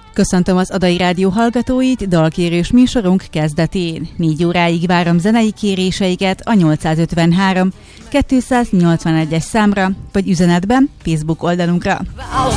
Köszöntöm az Adai Rádió hallgatóit dalkérés műsorunk kezdetén. 4 óráig várom zenei kéréseiket a 853 281-es számra, vagy üzenetben Facebook oldalunkra.